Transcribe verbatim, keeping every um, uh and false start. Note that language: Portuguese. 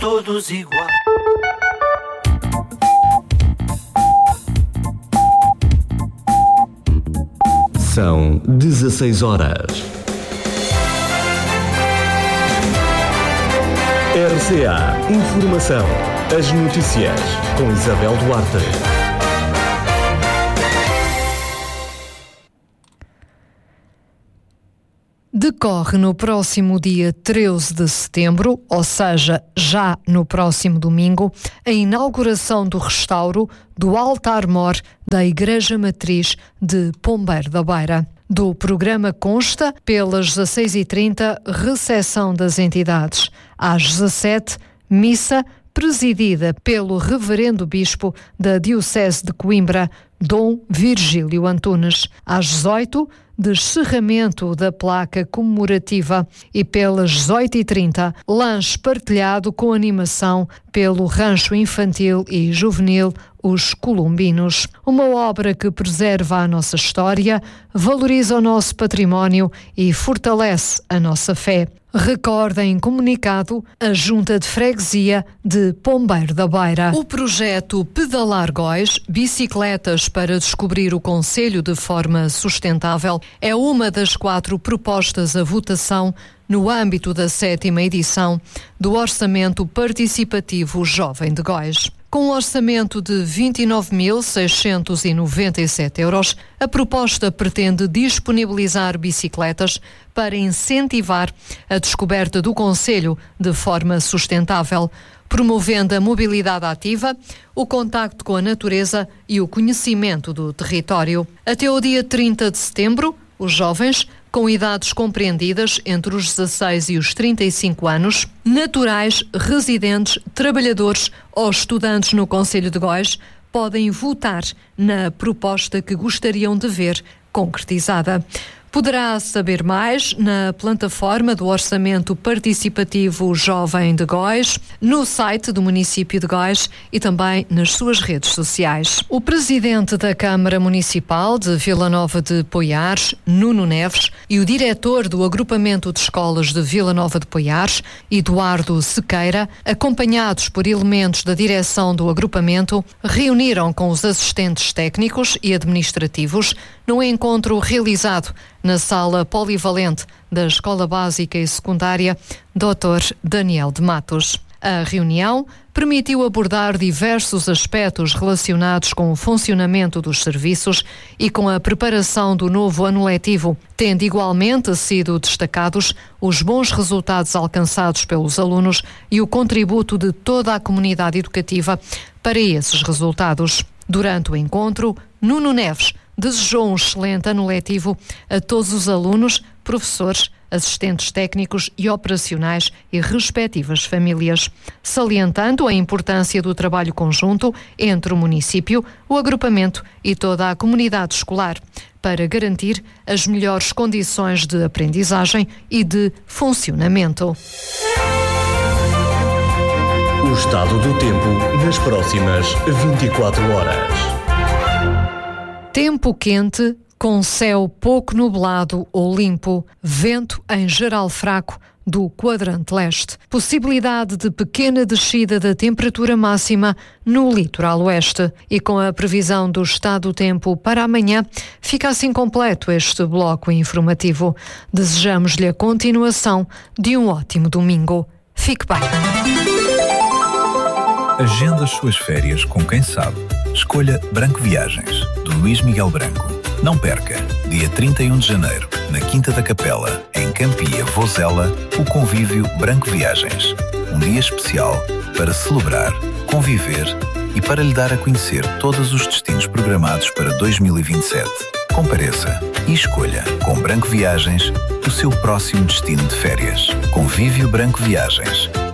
todos iguais. São dezesseis horas. R C A Informação. As notícias com Isabel Duarte. Decorre no próximo dia treze de setembro, ou seja, já no próximo domingo, a inauguração do restauro do altar-mor da Igreja Matriz de Pombeiro da Beira. Do programa consta, pelas dezasseis e trinta, recepção das entidades. Às dezassete, missa presidida pelo Reverendo Bispo da Diocese de Coimbra, Dom Virgílio Antunes. Às dezoito, descerramento da placa comemorativa e pelas dezoito e trinta, lanche partilhado com animação pelo Rancho Infantil e Juvenil Os Colombinos. Uma obra que preserva a nossa história, valoriza o nosso património e fortalece a nossa fé. Recorda em comunicado a Junta de Freguesia de Pombeiro da Beira. O projeto Pedalar Góis, bicicletas para descobrir o concelho de forma sustentável, é uma das quatro propostas à votação no âmbito da sétima edição do Orçamento Participativo Jovem de Góis. Com um orçamento de vinte e nove mil seiscentos e noventa e sete euros, a proposta pretende disponibilizar bicicletas para incentivar a descoberta do concelho de forma sustentável, promovendo a mobilidade ativa, o contacto com a natureza e o conhecimento do território. Até o dia trinta de setembro, os jovens, com idades compreendidas entre os dezasseis e os trinta e cinco anos, naturais, residentes, trabalhadores ou estudantes no concelho de Góis, podem votar na proposta que gostariam de ver concretizada. Poderá saber mais na plataforma do Orçamento Participativo Jovem de Góis, no site do município de Góis e também nas suas redes sociais. O presidente da Câmara Municipal de Vila Nova de Poiares, Nuno Neves, e o diretor do Agrupamento de Escolas de Vila Nova de Poiares, Eduardo Sequeira, acompanhados por elementos da direção do agrupamento, reuniram com os assistentes técnicos e administrativos num encontro realizado na sala polivalente da Escola Básica e Secundária doutor Daniel de Matos. A reunião permitiu abordar diversos aspectos relacionados com o funcionamento dos serviços e com a preparação do novo ano letivo, tendo igualmente sido destacados os bons resultados alcançados pelos alunos e o contributo de toda a comunidade educativa para esses resultados. Durante o encontro, Nuno Neves desejou um excelente ano letivo a todos os alunos, professores, assistentes técnicos e operacionais e respectivas famílias, salientando a importância do trabalho conjunto entre o município, o agrupamento e toda a comunidade escolar, para garantir as melhores condições de aprendizagem e de funcionamento. O estado do tempo nas próximas vinte e quatro horas. Tempo quente, com céu pouco nublado ou limpo, vento em geral fraco do quadrante leste. Possibilidade de pequena descida da temperatura máxima no litoral oeste. E com a previsão do estado do tempo para amanhã, fica assim completo este bloco informativo. Desejamos-lhe a continuação de um ótimo domingo. Fique bem. Agenda as suas férias com quem sabe. Escolha Branco Viagens, do Luís Miguel Branco. Não perca, dia trinta e um de janeiro, na Quinta da Capela, em Campia, Vozela, o convívio Branco Viagens. Um dia especial para celebrar, conviver e para lhe dar a conhecer todos os destinos programados para dois mil e vinte e sete. Compareça e escolha, com Branco Viagens, o seu próximo destino de férias. Convívio Branco Viagens.